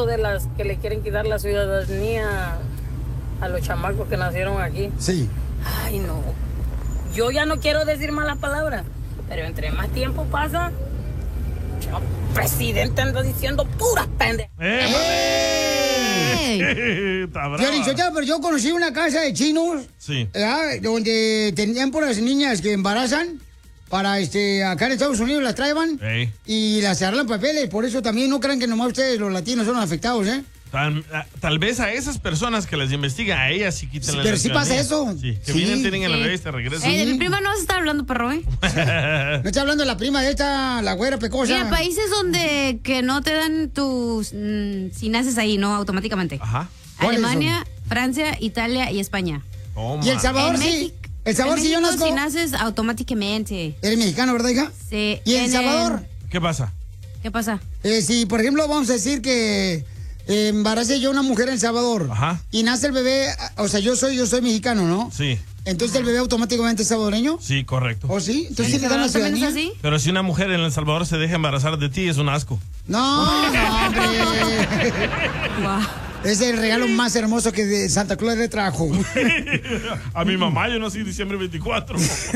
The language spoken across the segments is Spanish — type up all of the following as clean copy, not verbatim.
esto de las que le quieren quitar la ciudadanía a los chamacos que nacieron aquí. Sí. Ay, no. Yo ya no quiero decir malas palabras, pero entre más tiempo pasa, el presidente anda diciendo puras pendejas. Pero yo conocí una casa de chinos, sí, donde tenían por las niñas que embarazan, para acá en Estados Unidos las traían y las arreglan papeles. Por eso también no crean que nomás ustedes los latinos son afectados, ¿eh? Tal vez a esas personas que las investigan, a ellas sí quitan la pero sí pasa eso. Sí, que vienen, tienen en la revista, regresan. El prima no se está hablando, perro, ¿eh? No está hablando de la prima de esta, la güera pecosa. Mira, países donde que no te dan tus... si naces ahí, ¿no? Automáticamente. Ajá. Alemania, Francia, Italia y España. Y El Salvador sí. El Salvador sí yo nazco. Si naces automáticamente. Eres mexicano, ¿verdad, hija? Sí. ¿Y El Salvador? ¿Qué pasa? ¿Qué pasa? Si, por ejemplo, vamos a decir que embarace yo a una mujer en El Salvador. Ajá. Y nace el bebé, o sea, yo soy mexicano, ¿no? Sí. Entonces el bebé automáticamente es salvadoreño. Sí, correcto. ¿Oh, sí? Entonces sí le dan la ciudadanía. ¿Es así? Pero si una mujer en El Salvador se deja embarazar de ti, es un asco. No, hombre. Wow. Es el regalo más hermoso que de Santa Claus le trajo. A mi mamá, yo nací diciembre 24.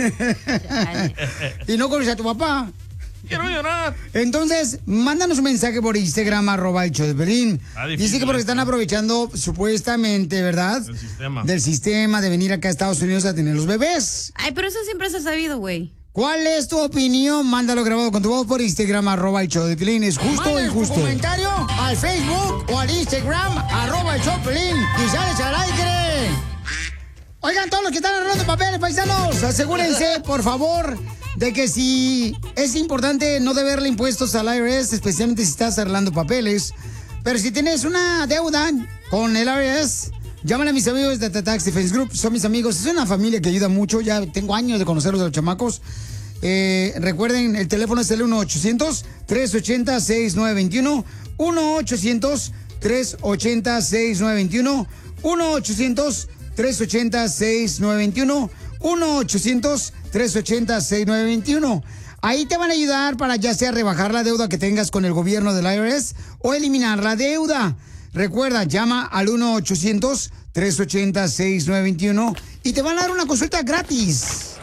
Y no conoces a tu papá. Quiero llorar. Entonces, mándanos un mensaje por Instagram, @el-show-de-Pelín. Dice que porque están aprovechando, supuestamente, ¿verdad? Del sistema de venir acá a Estados Unidos a tener los bebés. Ay, pero eso siempre se ha sabido, güey. ¿Cuál es tu opinión? Mándalo grabado con tu voz por Instagram, @el-show-de-Pelín. ¿Es justo o injusto? Tu comentario al Facebook o al Instagram, @el-show-de-Pelín. Y sales al aire. Oigan, todos los que están arreglando papeles, paisanos, asegúrense, por favor, de que si es importante no deberle impuestos al IRS, especialmente si estás arreglando papeles. Pero si tienes una deuda con el IRS, llámale a mis amigos de The Tax Defense Group. Son mis amigos, es una familia que ayuda mucho. Ya tengo años de conocerlos a los chamacos. Recuerden, el teléfono es el 1-800-380-6921. 1-800-380-6921. 1-800-380-6921. 1-800-380-6921. Ahí te van a ayudar para ya sea rebajar la deuda que tengas con el gobierno del IRS o eliminar la deuda. Recuerda, llama al 1-800-380-6921 y te van a dar una consulta gratis.